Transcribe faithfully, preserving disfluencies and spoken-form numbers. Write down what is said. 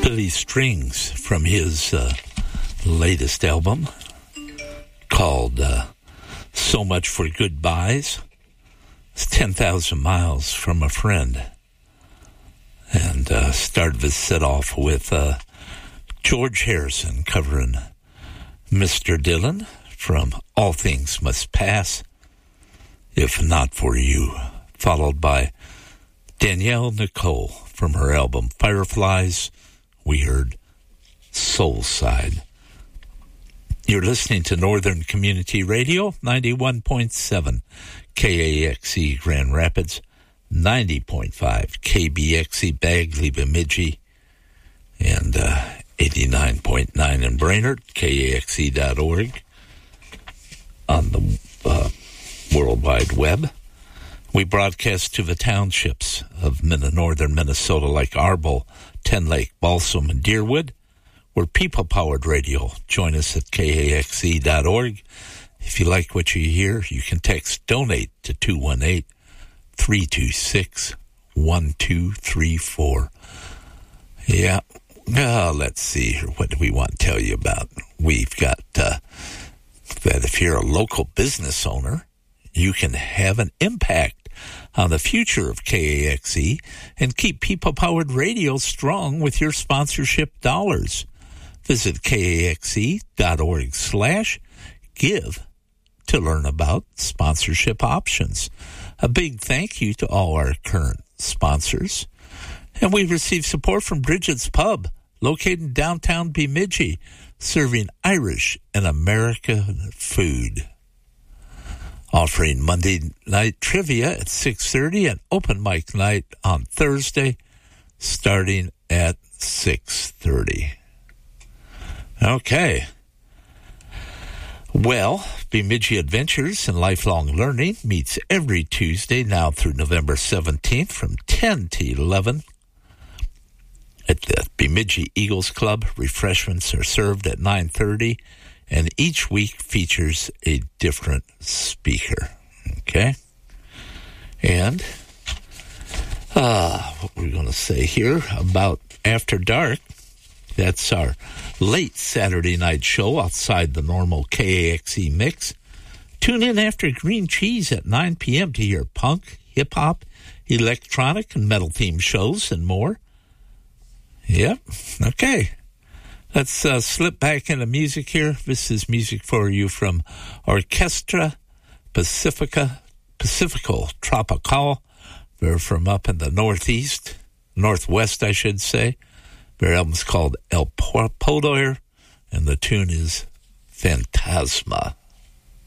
Billy Strings from his uh, latest album called uh, So Much for Goodbyes. It's ten thousand miles from a Friend. And uh, started the set off with uh, George Harrison covering Mister Dylan from All Things Must Pass, If Not For You, followed by Danielle Nicole from her album Fireflies. We heard Soul Side. You're listening to Northern Community Radio, ninety-one point seven K A X E Grand Rapids, ninety point five K B X E Bagley Bemidji, and uh, eighty-nine point nine in Brainerd, K A X E dot org, on the uh, World Wide Web. We broadcast to the townships of northern Minnesota like Arbol, Ten Lake, Balsam, and Deerwood. We're people-powered radio. Join us at K A X E dot org. If you like what you hear, you can text DONATE to two one eight, three two six, one two three four. Yeah. Uh, let's see here. What do we want to tell you about? We've got uh, that if you're a local business owner, you can have an impact on the future of K A X E and keep people-powered radio strong with your sponsorship dollars. Visit K A X E dot org slash give to learn about sponsorship options. A big thank you to all our current sponsors. And we receive support from Bridget's Pub, located in downtown Bemidji, serving Irish and American food. Offering Monday night trivia at six thirty and open mic night on Thursday, starting at six thirty. Okay. Well, Bemidji Adventures and Lifelong Learning meets every Tuesday now through November seventeenth from ten to eleven at the Bemidji Eagles Club. Refreshments are served at nine thirty, and each week features a different speaker. Okay? And uh, what we're going to say here about After Dark, that's our late Saturday night show outside the normal K A X E mix. Tune in after Green Cheese at nine p.m. to hear punk, hip-hop, electronic, and metal-themed shows and more. Yep, okay. Let's uh, slip back into music here. This is music for you from Orchestra Pacifica, Pacifico Tropical. They're from up in the northeast, northwest, I should say. Their album's called El Poder, and the tune is Fantasma.